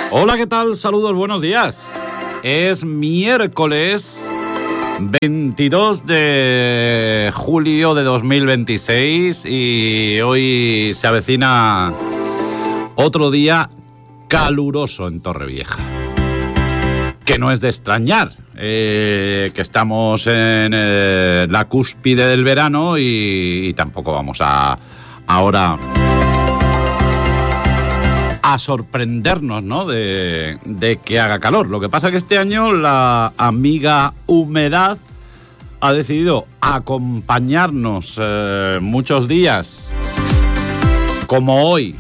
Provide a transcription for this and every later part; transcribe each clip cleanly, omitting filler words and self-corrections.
Hola, ¿qué tal? Saludos, buenos días. Es miércoles 22 de julio de 2026 y hoy se avecina otro día caluroso en Torrevieja. Que no es de extrañar, que estamos en la cúspide del verano y tampoco vamos ahora a sorprendernos, ¿no?, de que haga calor. Lo que pasa es que este año la amiga humedad ha decidido acompañarnos muchos días, como hoy,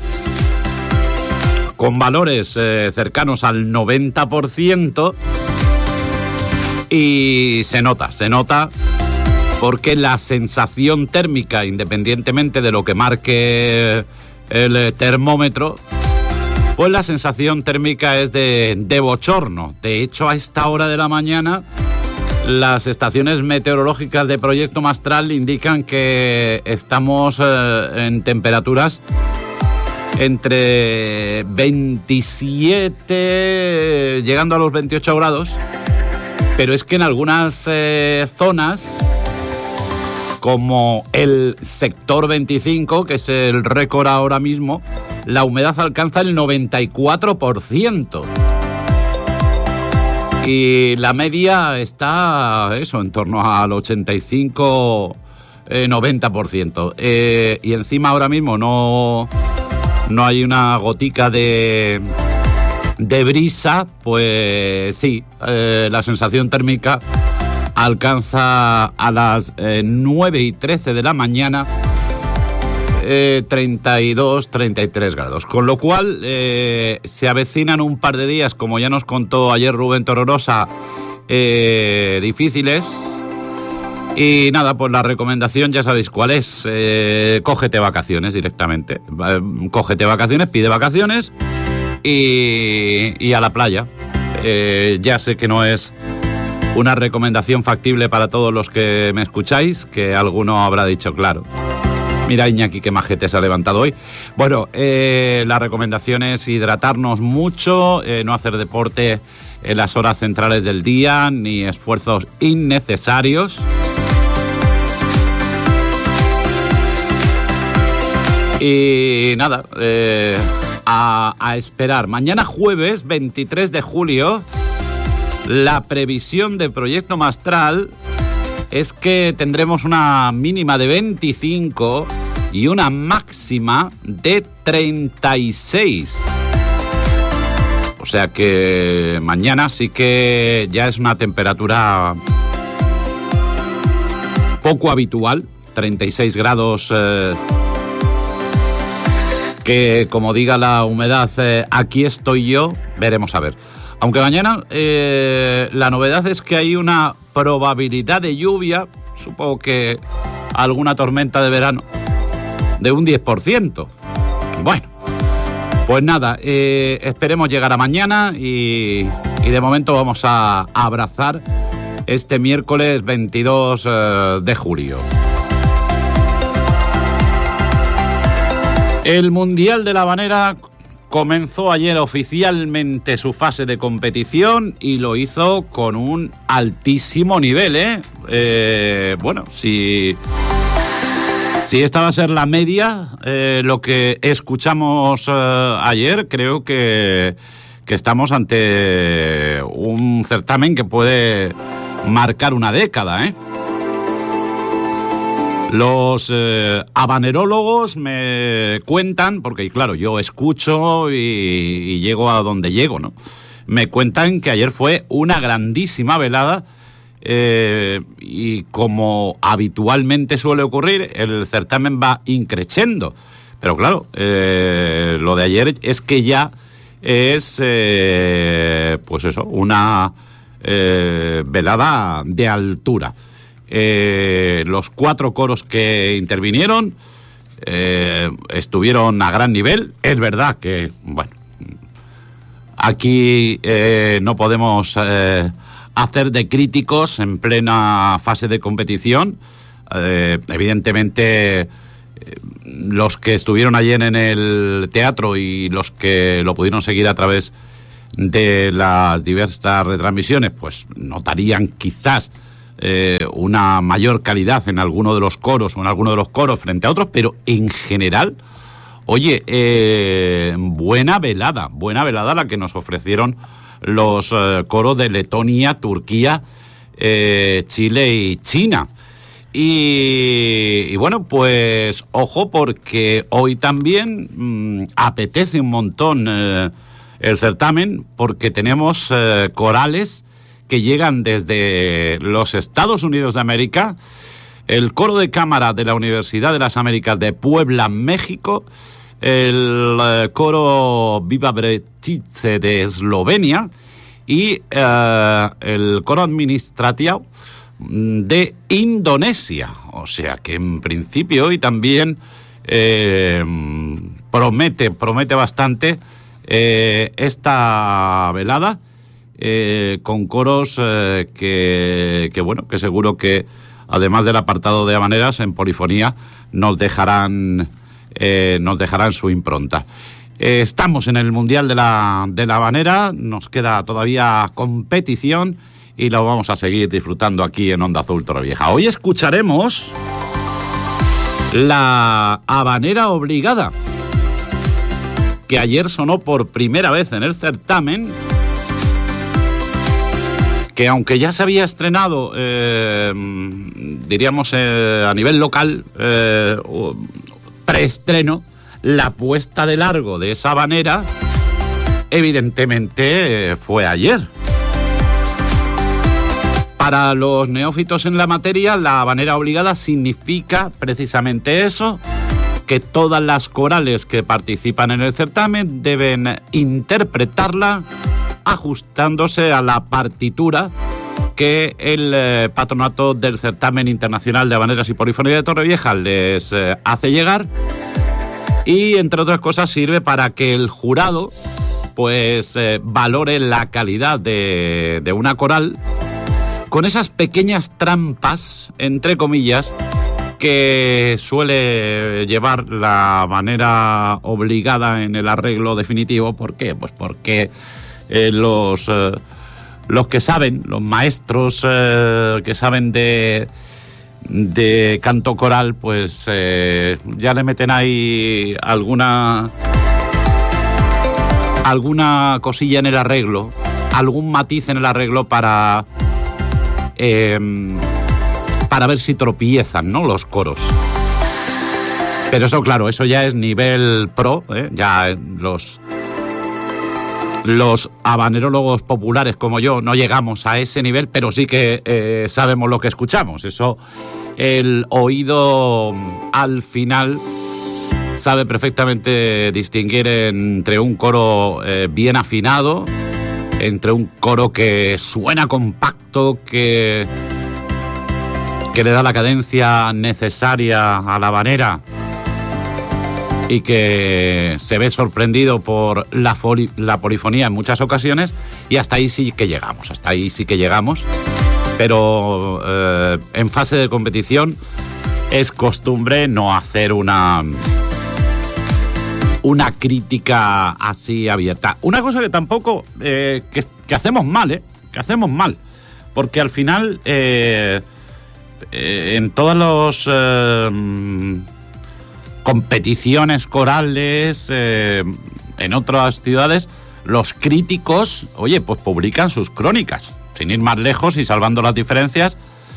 con valores cercanos al 90%, y se nota porque la sensación térmica, independientemente de lo que marque el termómetro, pues la sensación térmica es de bochorno. De hecho, a esta hora de la mañana, las estaciones meteorológicas de Proyecto Mastral indican que estamos en temperaturas entre 27, llegando a los 28 grados, pero es que en algunas zonas, como el sector 25, que es el récord ahora mismo, la humedad alcanza el 94%. Y la media está, en torno al 85-90%. Y encima ahora mismo no hay una gotica de brisa, pues sí, la sensación térmica alcanza a las 9:13 de la mañana 32-33 grados. Con lo cual se avecinan un par de días, como ya nos contó ayer Rubén Tororosa, difíciles. Y nada, pues la recomendación ya sabéis cuál es. Cógete vacaciones directamente. Cógete vacaciones, pide vacaciones y a la playa. Ya sé que no es una recomendación factible para todos los que me escucháis, que alguno habrá dicho, claro, mira Iñaki qué majete se ha levantado hoy. Bueno, la recomendación es hidratarnos mucho, no hacer deporte en las horas centrales del día, ni esfuerzos innecesarios. Y nada, a esperar. Mañana jueves 23 de julio, la previsión de Proyecto Mastral es que tendremos una mínima de 25 y una máxima de 36. O sea que mañana sí que ya es una temperatura poco habitual, 36 grados, que como diga la humedad, aquí estoy yo, veremos a ver. Aunque mañana la novedad es que hay una probabilidad de lluvia, supongo que alguna tormenta de verano, de un 10%. Bueno, pues nada, esperemos llegar a mañana y de momento vamos a abrazar este miércoles 22 de julio. El Mundial de la Habanera comenzó ayer oficialmente su fase de competición y lo hizo con un altísimo nivel, bueno, si esta va a ser la media, lo que escuchamos ayer, creo que estamos ante un certamen que puede marcar una década, Los habanerólogos me cuentan, porque claro, yo escucho y llego a donde llego, ¿no? Me cuentan que ayer fue una grandísima velada y como habitualmente suele ocurrir, el certamen va increciendo. Pero claro, lo de ayer es que ya es, pues eso, una velada de altura. Los 4 coros que intervinieron estuvieron a gran nivel. Es verdad que, bueno, aquí no podemos hacer de críticos en plena fase de competición. Evidentemente, los que estuvieron ayer en el teatro y los que lo pudieron seguir a través de las diversas retransmisiones, pues notarían quizás una mayor calidad en alguno de los coros o en alguno de los coros frente a otros, pero en general, oye, buena velada la que nos ofrecieron los coros de Letonia, Turquía, Chile y China. Y bueno, pues ojo, porque hoy también apetece un montón el certamen, porque tenemos corales que llegan desde los Estados Unidos de América, el coro de cámara de la Universidad de las Américas de Puebla, México, el coro Viva Bretice de Eslovenia y el coro administrativo de Indonesia. O sea que en principio hoy también promete bastante esta velada, con coros que seguro que, además del apartado de habaneras, en polifonía nos dejarán su impronta. Estamos en el Mundial de la Habanera, nos queda todavía competición y lo vamos a seguir disfrutando aquí en Onda Azul Torrevieja. Hoy escucharemos la habanera obligada, que ayer sonó por primera vez en el certamen, que aunque ya se había estrenado, diríamos a nivel local, preestreno, la puesta de largo de esa habanera, evidentemente fue ayer. Para los neófitos en la materia, la habanera obligada significa precisamente eso, que todas las corales que participan en el certamen deben interpretarla ajustándose a la partitura que el patronato del Certamen Internacional de Habaneras y Polifonía de Torrevieja les hace llegar, y entre otras cosas sirve para que el jurado pues valore la calidad de una coral con esas pequeñas trampas, entre comillas, que suele llevar la habanera obligada en el arreglo definitivo. ¿Por qué? Pues porque los que saben, los maestros que saben de canto coral, pues ya le meten ahí alguna cosilla en el arreglo, algún matiz en el arreglo para ver si tropiezan, ¿no?, los coros. Pero eso, claro, eso ya es nivel pro, ya los habanerólogos populares como yo no llegamos a ese nivel, pero sí que sabemos lo que escuchamos. Eso, el oído al final sabe perfectamente distinguir entre un coro bien afinado, entre un coro que suena compacto, que le da la cadencia necesaria a la habanera y que se ve sorprendido por la polifonía en muchas ocasiones, y hasta ahí sí que llegamos, pero en fase de competición es costumbre no hacer una crítica así abierta. Una cosa que tampoco que hacemos mal, porque al final en todas las competiciones corales en otras ciudades, los críticos, oye, pues publican sus crónicas, sin ir más lejos y salvando las diferencias.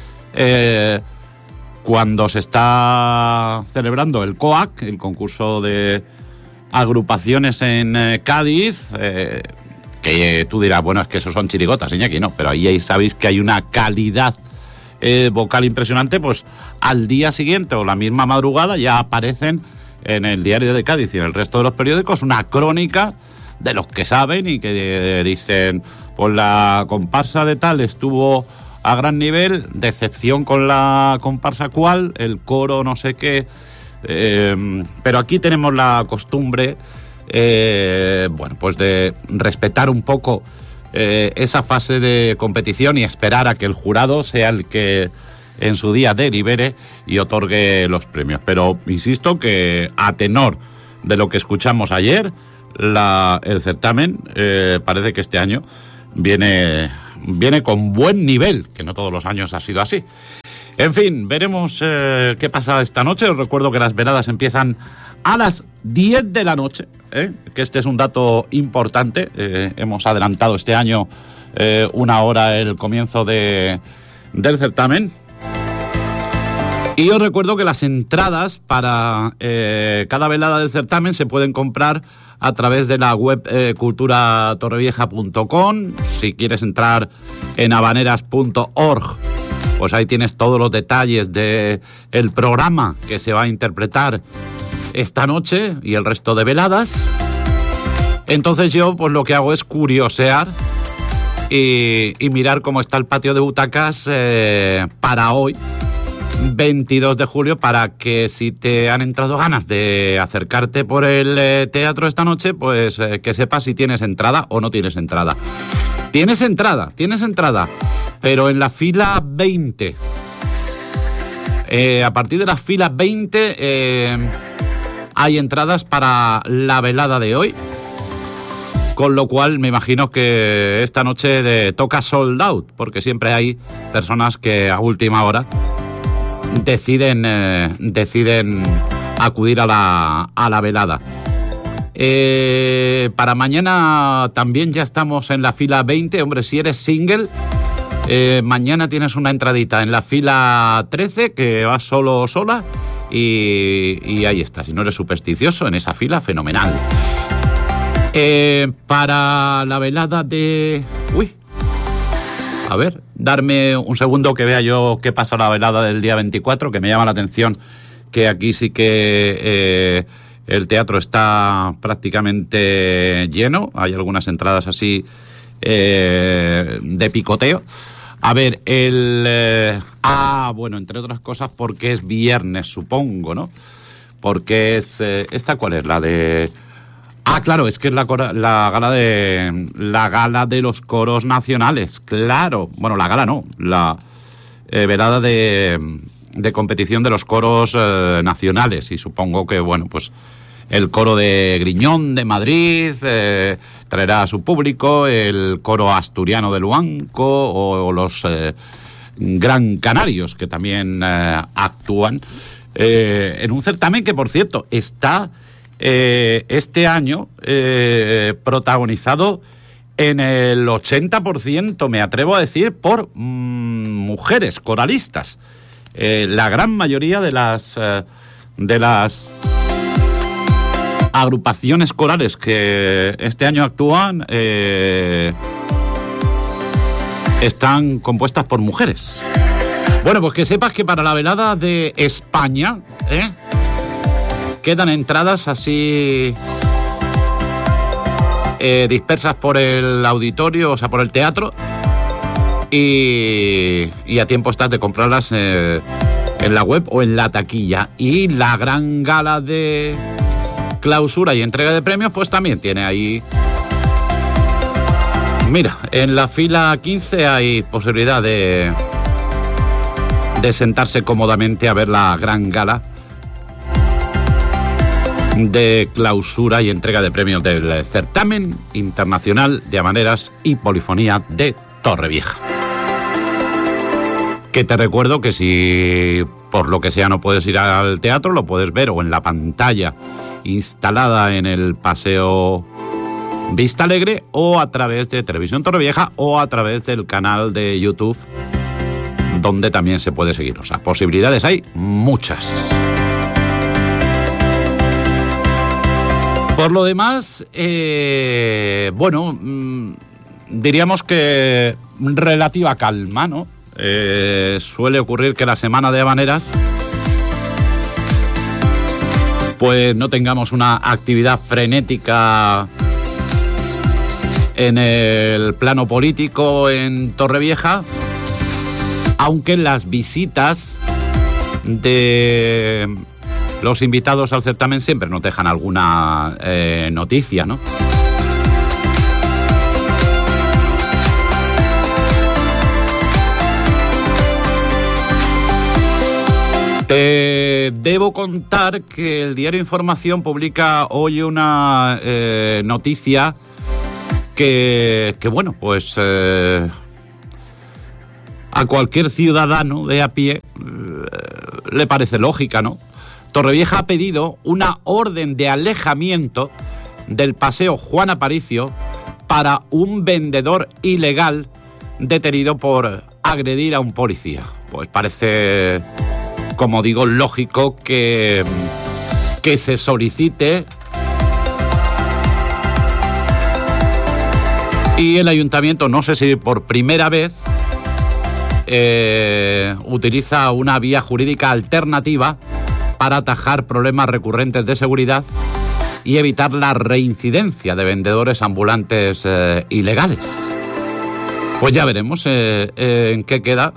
Cuando se está celebrando el COAC, el concurso de agrupaciones en Cádiz, que tú dirás, bueno, es que esos son chirigotas, Iñaki, no, pero ahí sabéis que hay una calidad vocal impresionante. Pues al día siguiente o la misma madrugada ya aparecen en el Diario de Cádiz y en el resto de los periódicos una crónica de los que saben y que dicen, pues la comparsa de tal estuvo a gran nivel, decepción con la comparsa cual, el coro no sé qué, pero aquí tenemos la costumbre, bueno, pues de respetar un poco esa fase de competición y esperar a que el jurado sea el que en su día delibere y otorgue los premios. Pero insisto que a tenor de lo que escuchamos ayer, el certamen. Parece que este año viene con buen nivel, que no todos los años ha sido así. En fin, veremos qué pasa esta noche. Os recuerdo que las veladas empiezan a las 10 de la noche, que este es un dato importante. Hemos adelantado este año una hora el comienzo del certamen. Y os recuerdo que las entradas para cada velada del certamen se pueden comprar a través de la web culturatorrevieja.com. Si quieres entrar en habaneras.org, pues ahí tienes todos los detalles del programa que se va a interpretar esta noche y el resto de veladas. Entonces yo pues lo que hago es curiosear y mirar cómo está el patio de butacas para hoy, 22 de julio, para que si te han entrado ganas de acercarte por el teatro esta noche, pues que sepas si tienes entrada o no tienes entrada. Tienes entrada, pero en la fila 20. A partir de la fila 20 hay entradas para la velada de hoy, con lo cual me imagino que esta noche toca sold out, porque siempre hay personas que a última hora deciden acudir a la velada. Para mañana también ya estamos en la fila 20. Hombre, si eres single, mañana tienes una entradita en la fila 13, que vas solo o sola, y ahí está. Si no eres supersticioso, en esa fila, fenomenal. Para la velada de... A ver, darme un segundo que vea yo qué pasa la velada del día 24, que me llama la atención que aquí sí que el teatro está prácticamente lleno. Hay algunas entradas así de picoteo. A ver, bueno, entre otras cosas porque es viernes, supongo, ¿no? Porque es... ¿esta cuál es? La de... claro, es que es la gala de los coros nacionales, claro. Bueno, la gala no, la velada de competición de los coros nacionales. Y supongo que, bueno, pues el coro de Griñón de Madrid traerá a su público, el coro asturiano de Luanco o los Gran Canarios, que también actúan en un certamen que, por cierto, está... este año protagonizado en el 80%, me atrevo a decir, por mujeres coralistas. La gran mayoría de las agrupaciones corales que este año actúan están compuestas por mujeres. Bueno, pues que sepas que para la velada de España, quedan entradas así dispersas por el auditorio, o sea, por el teatro, y a tiempo estás de comprarlas en la web o en la taquilla. Y la gran gala de clausura y entrega de premios, pues también tiene ahí... Mira, en la fila 15 hay posibilidad de sentarse cómodamente a ver la gran gala de clausura y entrega de premios del Certamen Internacional de Habaneras y Polifonía de Torrevieja. Que te recuerdo que si por lo que sea no puedes ir al teatro, lo puedes ver o en la pantalla instalada en el Paseo Vista Alegre, o a través de Televisión Torrevieja, o a través del canal de YouTube, donde también se puede seguir. O sea, posibilidades hay muchas. Por lo demás, bueno, diríamos que relativa calma, ¿no? Suele ocurrir que la semana de Habaneras pues no tengamos una actividad frenética en el plano político en Torrevieja, aunque las visitas de los invitados al certamen siempre nos dejan alguna noticia, ¿no? Te Debo contar que el diario Información publica hoy una noticia que bueno, pues a cualquier ciudadano de a pie le parece lógica, ¿no? Torrevieja ha pedido una orden de alejamiento del paseo Juan Aparicio para un vendedor ilegal detenido por agredir a un policía. Pues parece, como digo, lógico que se solicite. Y el ayuntamiento, no sé si por primera vez, utiliza una vía jurídica alternativa para atajar problemas recurrentes de seguridad y evitar la reincidencia de vendedores ambulantes ilegales. Pues ya veremos en qué queda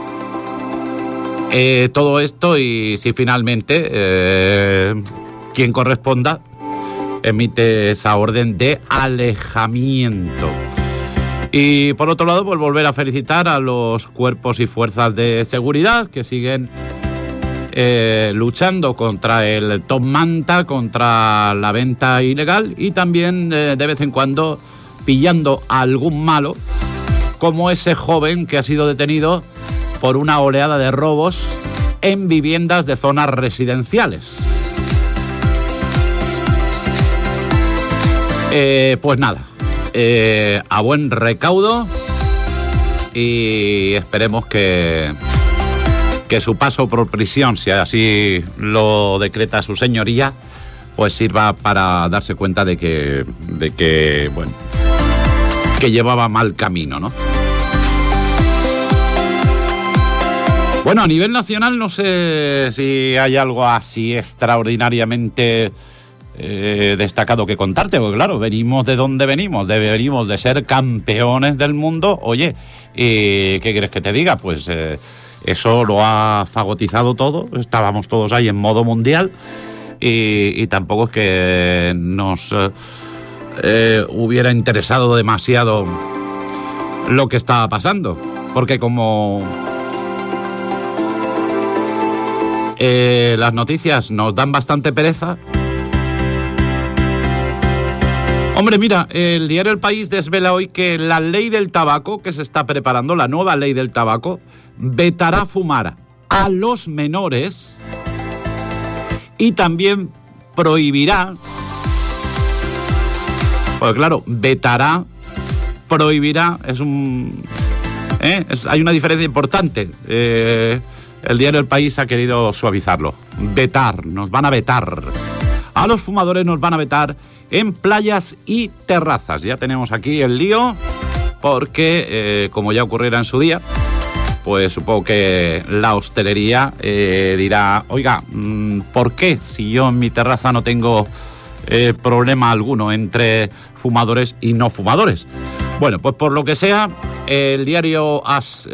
todo esto y si finalmente quien corresponda emite esa orden de alejamiento. Y por otro lado, pues volver a felicitar a los cuerpos y fuerzas de seguridad que siguen luchando contra el top manta, contra la venta ilegal y también de vez en cuando pillando a algún malo, como ese joven que ha sido detenido por una oleada de robos en viviendas de zonas residenciales. Pues nada, a buen recaudo y esperemos que su paso por prisión, si así lo decreta su señoría, pues sirva para darse cuenta de que bueno, que llevaba mal camino, ¿no? Bueno, a nivel nacional no sé si hay algo así extraordinariamente destacado que contarte, porque claro, venimos de donde venimos de ser campeones del mundo. Oye, ¿qué quieres que te diga? Pues eso lo ha fagotizado todo, estábamos todos ahí en modo mundial y tampoco es que nos hubiera interesado demasiado lo que estaba pasando, porque como las noticias nos dan bastante pereza. Hombre, mira, el diario El País desvela hoy que la ley del tabaco que se está preparando, la nueva ley del tabaco, vetará fumar a los menores y también prohibirá, pues claro, vetará, prohibirá, hay una diferencia importante. El diario El País ha querido suavizarlo. Vetar, nos van a vetar. A los fumadores nos van a vetar en playas y terrazas. Ya tenemos aquí el lío porque, como ya ocurriera en su día, pues supongo que la hostelería dirá, oiga, ¿por qué si yo en mi terraza no tengo problema alguno entre fumadores y no fumadores? Bueno, pues por lo que sea, el diario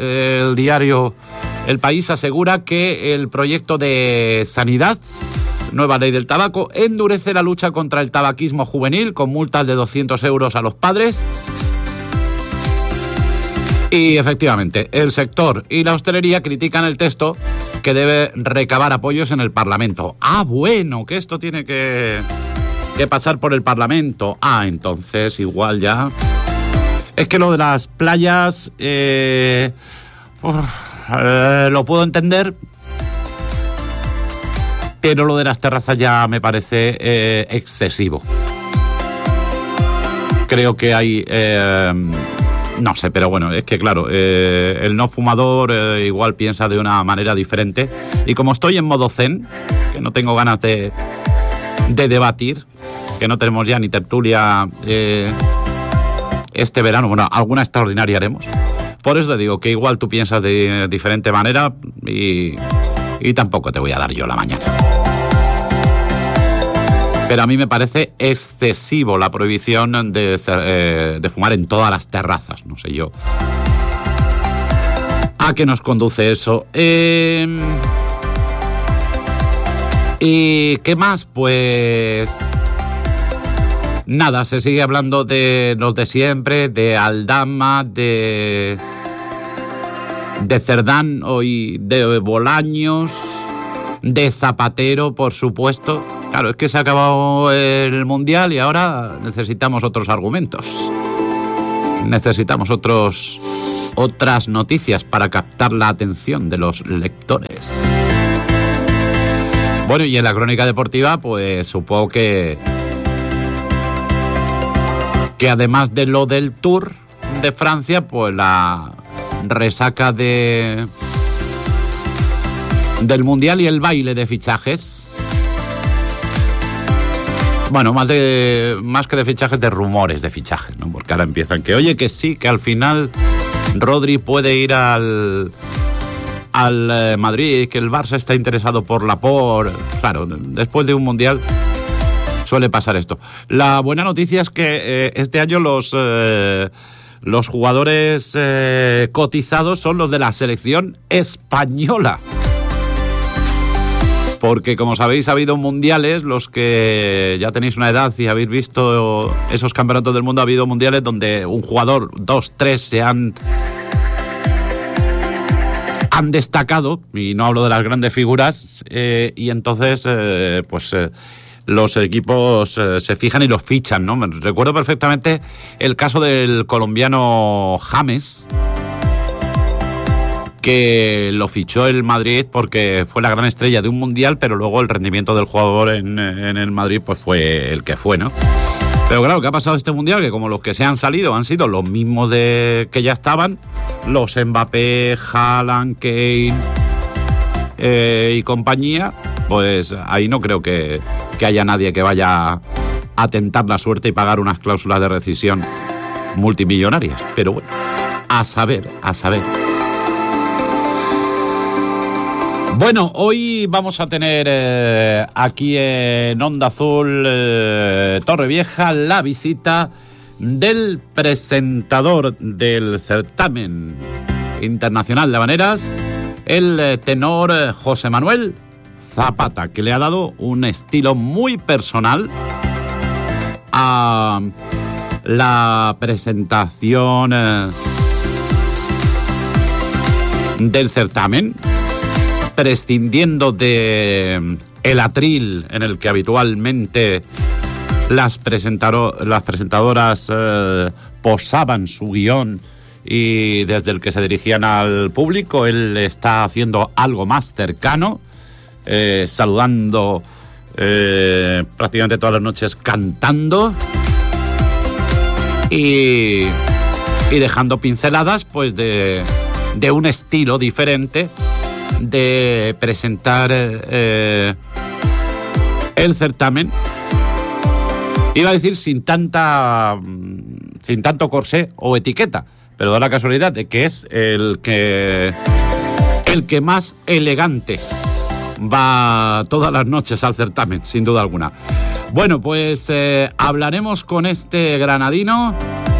El País asegura que el proyecto de sanidad, nueva ley del tabaco, endurece la lucha contra el tabaquismo juvenil con multas de 200 euros a los padres. Y efectivamente, el sector y la hostelería critican el texto que debe recabar apoyos en el Parlamento. Ah, bueno, que esto tiene que pasar por el Parlamento. Ah, entonces igual ya... Es que lo de las playas lo puedo entender, pero lo de las terrazas ya me parece excesivo. Creo que hay... no sé, pero bueno, es que claro, el no fumador igual piensa de una manera diferente. Y como estoy en modo zen, que no tengo ganas de debatir, que no tenemos ya ni tertulia este verano, bueno, alguna extraordinaria haremos. Por eso te digo que igual tú piensas de diferente manera y tampoco te voy a dar yo la mañana. Pero a mí me parece excesivo la prohibición de fumar en todas las terrazas. No sé yo a qué nos conduce eso. ¿Y qué más? Pues... nada, se sigue hablando de los de siempre, de Aldama, de Cerdán y de Bolaños. de Zapatero, por supuesto. Claro, es que se ha acabado el Mundial y ahora necesitamos otros argumentos. Necesitamos otras noticias para captar la atención de los lectores. Bueno, y en la crónica deportiva, pues supongo que además de lo del Tour de Francia, pues la resaca del Mundial y el baile de fichajes. Bueno, más que de fichajes, de rumores de fichajes, ¿no? Porque ahora empiezan que, oye, que sí, que al final Rodri puede ir al Madrid, que el Barça está interesado por Laporte. Claro, después de un Mundial suele pasar esto. La buena noticia es que este año los jugadores cotizados son los de la selección española. Porque, como sabéis, ha habido mundiales, los que ya tenéis una edad y habéis visto esos campeonatos del mundo, ha habido mundiales donde un jugador, 2, 3 se han destacado, y no hablo de las grandes figuras, y entonces los equipos se fijan y los fichan, ¿no? Recuerdo perfectamente el caso del colombiano James, que lo fichó el Madrid porque fue la gran estrella de un mundial, pero luego el rendimiento del jugador en el Madrid pues fue el que fue, ¿no? Pero claro, ¿qué ha pasado este mundial? Que como los que se han salido han sido los mismos que ya estaban, los Mbappé, Haaland, Kane y compañía, pues ahí no creo que haya nadie que vaya a tentar la suerte y pagar unas cláusulas de rescisión multimillonarias. Pero bueno, a saber. Bueno, hoy vamos a tener aquí en Onda Azul Torrevieja la visita del presentador del certamen internacional de habaneras, el tenor José Manuel Zapata, que le ha dado un estilo muy personal a la presentación del certamen, prescindiendo de el atril en el que habitualmente las presentadoras posaban su guión y desde el que se dirigían al público. Él está haciendo algo más cercano, saludando prácticamente todas las noches, cantando y dejando pinceladas pues de un estilo diferente de presentar el certamen. Iba a decir sin tanto corsé o etiqueta, pero da la casualidad de que es el que más elegante va todas las noches al certamen, sin duda alguna. Bueno, pues hablaremos con este granadino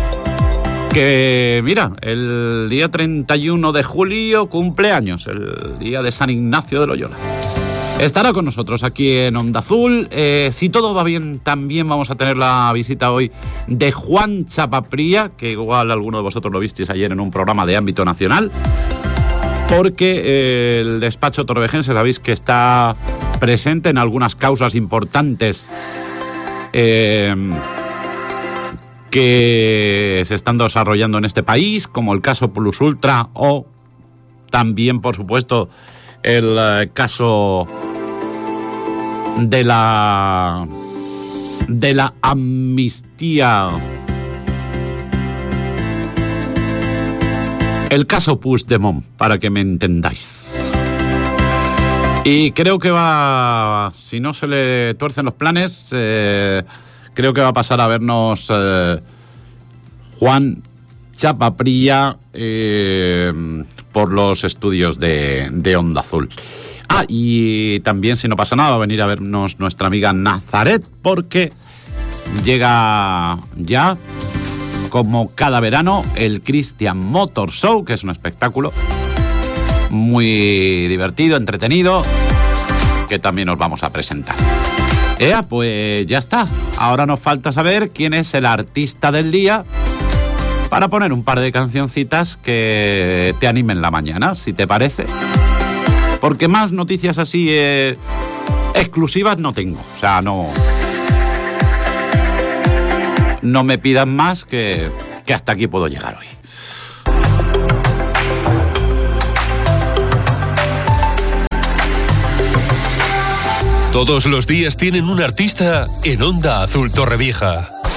que, mira, el día 31 de julio cumple años, el día de San Ignacio de Loyola. Estará con nosotros aquí en Onda Azul. Si todo va bien, también vamos a tener la visita hoy de Juan Chapapría, que igual alguno de vosotros lo visteis ayer en un programa de ámbito nacional, porque el despacho torrevejense, sabéis que está presente en algunas causas importantes que se están desarrollando en este país, como el caso Plus Ultra o también, por supuesto, el caso de la amnistía, el caso Puigdemont, para que me entendáis. Y creo que va, si no se le tuercen los planes, creo que va a pasar a vernos Juan Chapapría por los estudios de Onda Azul. Y también, si no pasa nada, va a venir a vernos nuestra amiga Nazaret, porque llega ya, como cada verano, el Christian Motor Show, que es un espectáculo muy divertido, entretenido, que también os vamos a presentar. Pues ya está. Ahora nos falta saber quién es el artista del día para poner un par de cancioncitas que te animen la mañana, si te parece. Porque más noticias así exclusivas no tengo. O sea, no me pidan más que hasta aquí puedo llegar hoy. Todos los días tienen un artista en Onda Azul Torrevieja.